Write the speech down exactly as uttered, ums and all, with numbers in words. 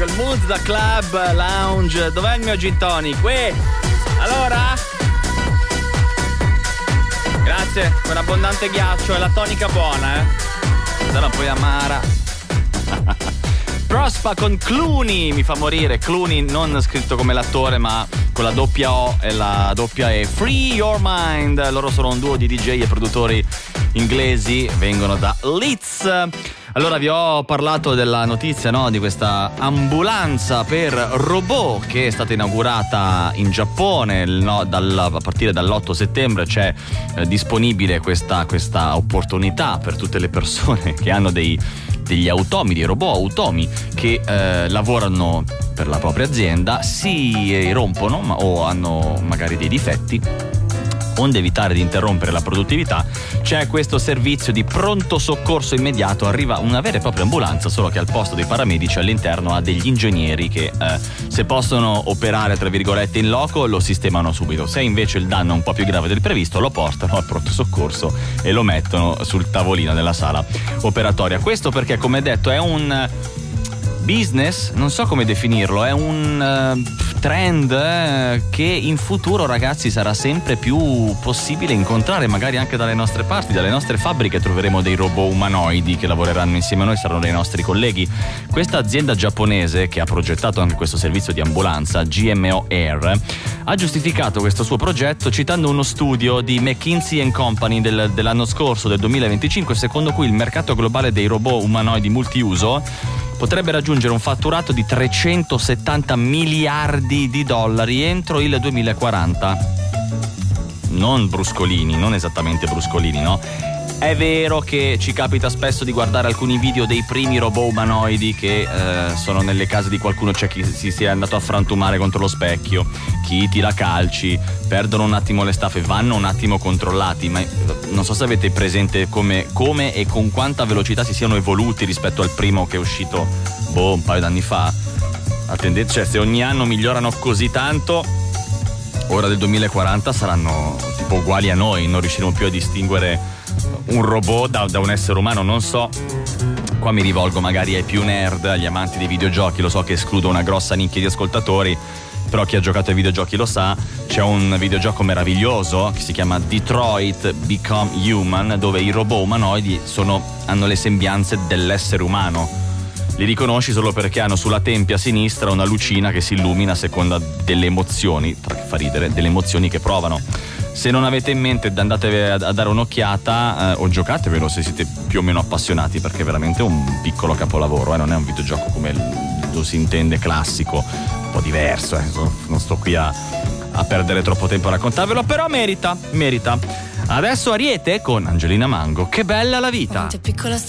Mood da Club Lounge. Dov'è il mio gin tonic? Qui. Allora? Grazie, con abbondante ghiaccio e la tonica buona, eh. Se no poi amara. Prospa con Clooney, mi fa morire. Clooney non scritto come l'attore, ma con la doppia O e la doppia E. Free Your Mind. Loro sono un duo di D J e produttori inglesi, vengono da Leeds. Allora vi ho parlato della notizia, no, di questa ambulanza per robot che è stata inaugurata in Giappone, no, dal, a partire dall'otto settembre c'è eh, disponibile questa, questa opportunità per tutte le persone che hanno dei, degli automi, dei robot automi che eh, lavorano per la propria azienda, si rompono ma, o hanno magari dei difetti. Onde evitare di interrompere la produttività, c'è questo servizio di pronto soccorso immediato. Arriva una vera e propria ambulanza, solo che al posto dei paramedici all'interno ha degli ingegneri che eh, se possono operare tra virgolette in loco lo sistemano subito. Se invece il danno è un po' più grave del previsto, lo portano al pronto soccorso e lo mettono sul tavolino della sala operatoria. Questo perché, come detto, è un business, non so come definirlo, è un uh, trend eh, che in futuro, ragazzi, sarà sempre più possibile incontrare, magari anche dalle nostre parti, dalle nostre fabbriche troveremo dei robot umanoidi che lavoreranno insieme a noi, saranno dei nostri colleghi. Questa azienda giapponese che ha progettato anche questo servizio di ambulanza, G M O Air, ha giustificato questo suo progetto citando uno studio di McKinsey and Company del, dell'anno scorso, del duemilaventicinque, secondo cui il mercato globale dei robot umanoidi multiuso potrebbe raggiungere un fatturato di trecentosettanta miliardi di dollari entro il duemilaquaranta. Non bruscolini, non esattamente bruscolini, no? È vero che ci capita spesso di guardare alcuni video dei primi robot umanoidi che eh, sono nelle case di qualcuno, c'è chi si, si è andato a frantumare contro lo specchio, chi tira calci, perdono un attimo le staffe, vanno un attimo controllati, ma non so se avete presente come, come e con quanta velocità si siano evoluti rispetto al primo che è uscito boh, un paio d'anni fa. Attendete, cioè se ogni anno migliorano così tanto, ora del duemilaquaranta saranno tipo uguali a noi, non riusciremo più a distinguere un robot da, da un essere umano. Non so, qua mi rivolgo magari ai più nerd, agli amanti dei videogiochi, lo so che escludo una grossa nicchia di ascoltatori, però chi ha giocato ai videogiochi lo sa. C'è un videogioco meraviglioso che si chiama Detroit Become Human, dove i robot umanoidi sono, hanno le sembianze dell'essere umano. Li riconosci solo perché hanno sulla tempia sinistra una lucina che si illumina a seconda delle emozioni, tra che fa ridere, delle emozioni che provano. Se non avete in mente, andatevi a dare un'occhiata eh, o giocatevelo se siete più o meno appassionati, perché è veramente un piccolo capolavoro, eh? Non è un videogioco come lo si intende classico, un po' diverso, eh? Non sto qui a, a perdere troppo tempo a raccontarvelo, però merita, merita. Adesso Ariete con Angelina Mango, che bella la vita. Piccola